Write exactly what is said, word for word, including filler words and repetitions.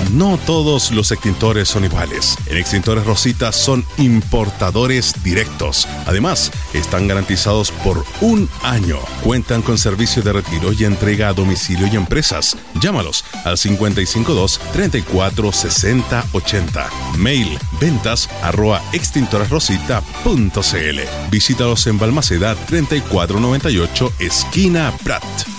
no todos los extintores son iguales. En Extintores Rosita son importadores directos. Además, están garantizados por un año. Cuentan con servicio de retiro y entrega a domicilio y empresas. Llámalos al cincuenta y cinco dos, treinta y cuatro, sesenta, ochenta. Mail ventas arroba extintoresrosita punto cl. Visítalos en Balmaceda treinta y cuatro noventa y ocho, esquina Prat.